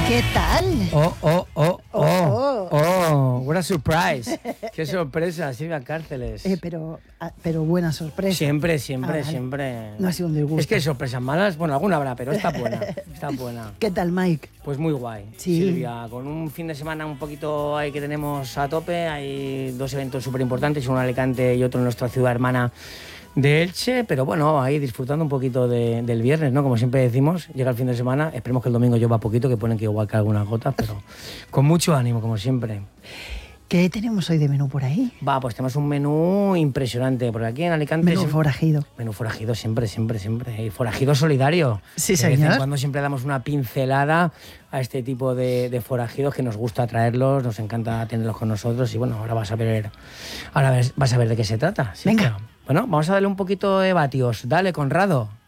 ¿Qué tal? What a surprise. Qué sorpresa, Silvia Cárceles. Pero buena sorpresa. Siempre. Vale. No ha sido un disgusto. Es que hay sorpresas malas, bueno, alguna habrá, pero está buena. ¿Qué tal, Mike? Pues muy guay, sí. Silvia, con un fin de semana un poquito ahí que tenemos a tope. Hay dos eventos súper importantes, uno en Alicante y otro en nuestra ciudad hermana de Elche, pero bueno, ahí disfrutando un poquito del viernes, ¿no? Como siempre decimos, llega el fin de semana, esperemos que el domingo llueva poquito, que ponen que igual que algunas gotas, pero con mucho ánimo, como siempre. ¿Qué tenemos hoy de menú por ahí? Pues tenemos un menú impresionante, porque aquí en Alicante... Menú forajido. Menú forajido siempre. Y forajido solidario. Sí, señor. De vez en cuando siempre damos una pincelada a este tipo de forajidos que nos gusta traerlos, nos encanta tenerlos con nosotros y bueno, ahora vas a ver de qué se trata. Venga. Bueno, vamos a darle un poquito de vatios. Dale, Conrado.